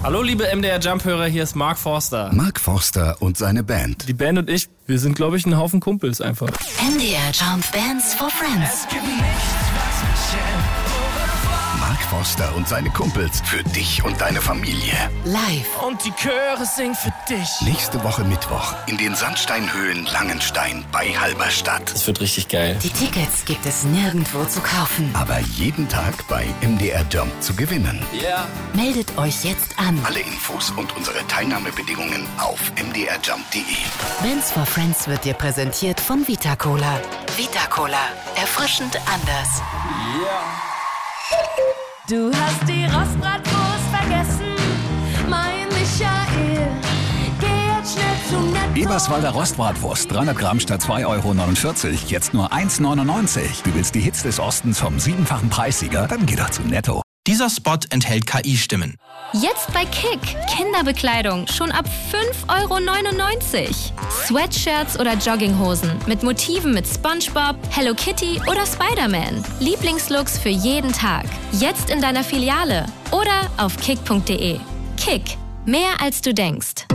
Hallo liebe MDR Jump-Hörer, hier ist Mark Forster. Mark Forster und seine Band. Die Band und ich, wir sind glaube ich ein Haufen Kumpels einfach. MDR Jump Bands for Friends. Mark Forster und seine Kumpels für dich und deine Familie. Live. Und die Chöre singen für dich. Nächste Woche Mittwoch in den Sandsteinhöhlen Langenstein bei Halberstadt. Das wird richtig geil. Die Tickets gibt es nirgendwo zu kaufen. Aber jeden Tag bei MDR Jump zu gewinnen. Ja. Yeah. Meldet euch jetzt an. Alle Infos und unsere Teilnahmebedingungen auf mdrjump.de. Bands for Friends wird dir präsentiert von Vita Cola. Vita Cola. Erfrischend anders. Ja. Yeah. Du hast die Rostbratwurst vergessen, mein Michael. Geh jetzt schnell zu Netto. Eberswalder Rostbratwurst, 300 Gramm statt 2,49 €, jetzt nur 1,99 €. Du willst die Hits des Ostens vom 7-fachen Preissieger? Dann geh doch zu Netto. Dieser Spot enthält KI-Stimmen. Jetzt bei Kick. Kinderbekleidung schon ab 5,99 €. Sweatshirts oder Jogginghosen mit Motiven mit SpongeBob, Hello Kitty oder Spider-Man. Lieblingslooks für jeden Tag. Jetzt in deiner Filiale oder auf kick.de. Kick. Mehr als du denkst.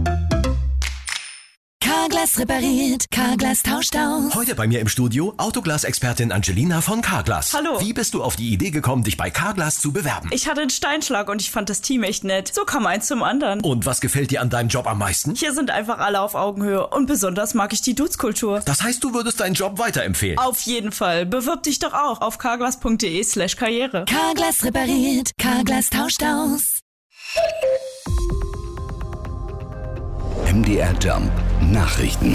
Carglass repariert, Carglass tauscht aus. Heute bei mir im Studio Autoglas-Expertin Angelina von Carglass. Hallo. Wie bist du auf die Idee gekommen, dich bei Carglass zu bewerben? Ich hatte einen Steinschlag und ich fand das Team echt nett. So kam eins zum anderen. Und was gefällt dir an deinem Job am meisten? Hier sind einfach alle auf Augenhöhe und besonders mag ich die Dudes-Kultur. Das heißt, du würdest deinen Job weiterempfehlen? Auf jeden Fall. Bewirb dich doch auch auf carglass.de/Karriere. Carglass repariert, Carglass tauscht aus. MDR Jump Nachrichten.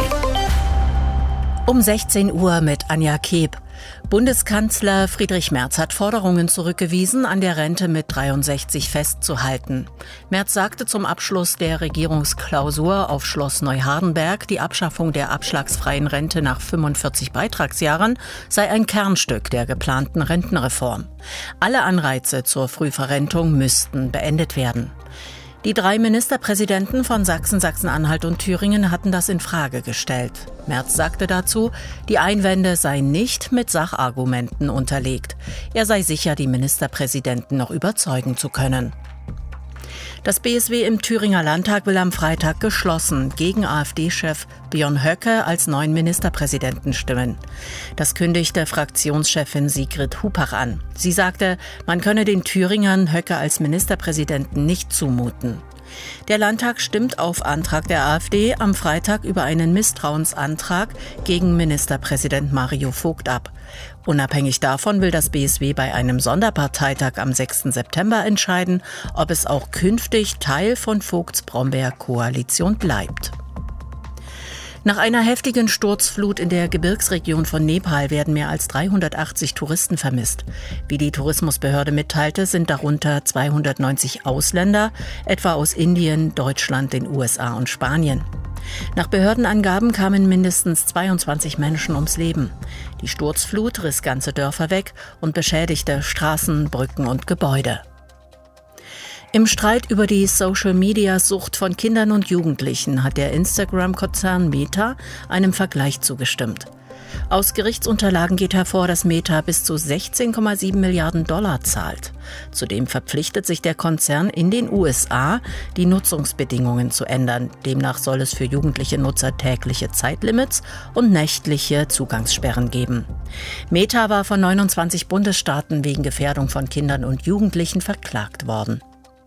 Um 16 Uhr mit Anja Keeb. Bundeskanzler Friedrich Merz hat Forderungen zurückgewiesen, an der Rente mit 63 festzuhalten. Merz sagte zum Abschluss der Regierungsklausur auf Schloss Neuhardenberg, die Abschaffung der abschlagsfreien Rente nach 45 Beitragsjahren sei ein Kernstück der geplanten Rentenreform. Alle Anreize zur Frühverrentung müssten beendet werden. Die 3 Ministerpräsidenten von Sachsen, Sachsen-Anhalt und Thüringen hatten das in Frage gestellt. Merz sagte dazu, die Einwände seien nicht mit Sachargumenten unterlegt. Er sei sicher, die Ministerpräsidenten noch überzeugen zu können. Das BSW im Thüringer Landtag will am Freitag geschlossen gegen AfD-Chef Björn Höcke als neuen Ministerpräsidenten stimmen. Das kündigte Fraktionschefin Sigrid Hupach an. Sie sagte, man könne den Thüringern Höcke als Ministerpräsidenten nicht zumuten. Der Landtag stimmt auf Antrag der AfD am Freitag über einen Misstrauensantrag gegen Ministerpräsident Mario Vogt ab. Unabhängig davon will das BSW bei einem Sonderparteitag am 6. September entscheiden, ob es auch künftig Teil von Vogts Brombeer-Koalition bleibt. Nach einer heftigen Sturzflut in der Gebirgsregion von Nepal werden mehr als 380 Touristen vermisst. Wie die Tourismusbehörde mitteilte, sind darunter 290 Ausländer, etwa aus Indien, Deutschland, den USA und Spanien. Nach Behördenangaben kamen mindestens 22 Menschen ums Leben. Die Sturzflut riss ganze Dörfer weg und beschädigte Straßen, Brücken und Gebäude. Im Streit über die Social-Media-Sucht von Kindern und Jugendlichen hat der Instagram-Konzern Meta einem Vergleich zugestimmt. Aus Gerichtsunterlagen geht hervor, dass Meta bis zu 16,7 Milliarden $ zahlt. Zudem verpflichtet sich der Konzern in den USA, die Nutzungsbedingungen zu ändern. Demnach soll es für jugendliche Nutzer tägliche Zeitlimits und nächtliche Zugangssperren geben. Meta war von 29 Bundesstaaten wegen Gefährdung von Kindern und Jugendlichen verklagt worden.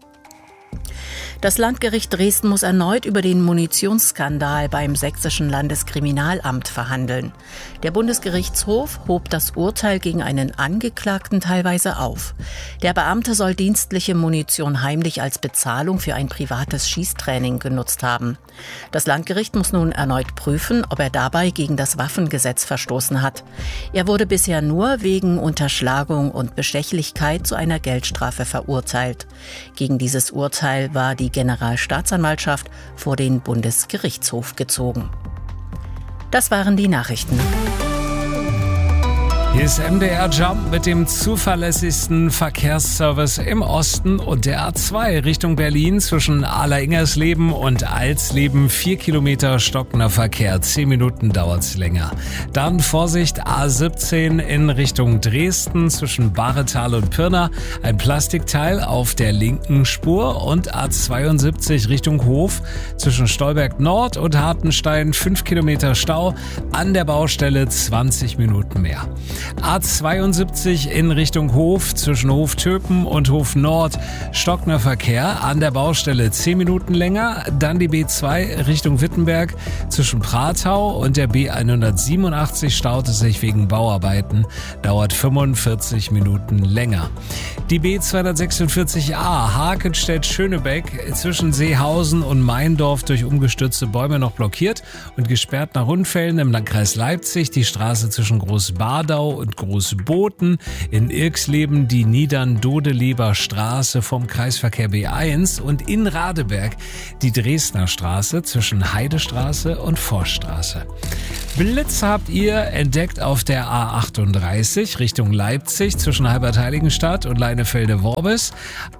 Das Landgericht Dresden muss erneut über den Munitionsskandal beim Sächsischen Landeskriminalamt verhandeln. Der Bundesgerichtshof hob das Urteil gegen einen Angeklagten teilweise auf. Der Beamte soll dienstliche Munition heimlich als Bezahlung für ein privates Schießtraining genutzt haben. Das Landgericht muss nun erneut prüfen, ob er dabei gegen das Waffengesetz verstoßen hat. Er wurde bisher nur wegen Unterschlagung und Bestechlichkeit zu einer Geldstrafe verurteilt. Gegen dieses Urteil war die Generalstaatsanwaltschaft vor den Bundesgerichtshof gezogen. Das waren die Nachrichten. Hier ist MDR Jump mit dem zuverlässigsten Verkehrsservice im Osten und der A2 Richtung Berlin zwischen Ala-Ingersleben und Alsleben. 4 Kilometer stockender Verkehr, 10 Minuten dauert's länger. Dann Vorsicht, A17 in Richtung Dresden zwischen Bahretal und Pirna. Ein Plastikteil auf der linken Spur und A72 Richtung Hof zwischen Stolberg Nord und Hartenstein. 5 Kilometer Stau, an der Baustelle 20 Minuten mehr. A72 in Richtung Hof zwischen Hof-Töpen und Hof Nord. Stockender Verkehr, an der Baustelle 10 Minuten länger. Dann die B2 Richtung Wittenberg zwischen Pratau und der B187 staut es sich wegen Bauarbeiten. Dauert 45 Minuten länger. Die B246a Hakenstedt-Schönebeck zwischen Seehausen und Meindorf durch umgestürzte Bäume noch blockiert und gesperrt nach Rundfällen im Landkreis Leipzig. Die Straße zwischen Großbadau und Großboten, in Irksleben die Niedern-Dodeleber Straße vom Kreisverkehr B1 und in Radeberg die Dresdner Straße zwischen Heidestraße und Forststraße. Blitz habt ihr entdeckt auf der A38 Richtung Leipzig zwischen Halbertheiligenstadt und Leinefelde-Worbis,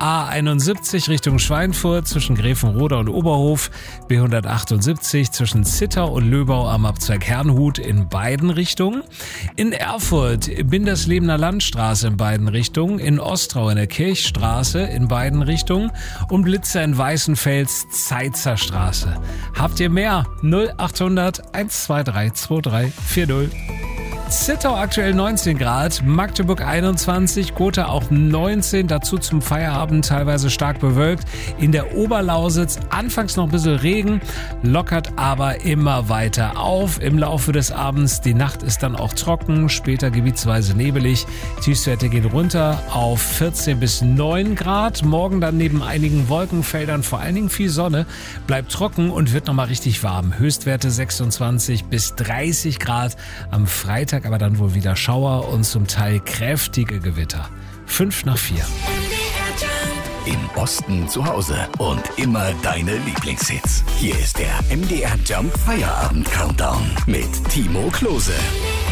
A71 Richtung Schweinfurt zwischen Gräfenroda und Oberhof, B178 zwischen Zittau und Löbau am Abzweig Herrnhut in beiden Richtungen, in Erfurt Binderslebener Landstraße in beiden Richtungen, in Ostrau in der Kirchstraße in beiden Richtungen und Blitzer in Weißenfels Zeitzer Straße. Habt ihr mehr? 0800 123 2340. Zittau aktuell 19 Grad, Magdeburg 21, Gotha auch 19, dazu zum Feierabend teilweise stark bewölkt. In der Oberlausitz anfangs noch ein bisschen Regen, lockert aber immer weiter auf. Im Laufe des Abends, die Nacht ist dann auch trocken, später gebietsweise nebelig. Tiefstwerte gehen runter auf 14 bis 9 Grad. Morgen dann neben einigen Wolkenfeldern vor allen Dingen viel Sonne, bleibt trocken und wird nochmal richtig warm. Höchstwerte 26 bis 30 Grad am Freitag. Aber dann wohl wieder Schauer und zum Teil kräftige Gewitter. 5:04. Im Osten zu Hause und immer deine Lieblingshits. Hier ist der MDR Jump Feierabend Countdown mit Timo Klose.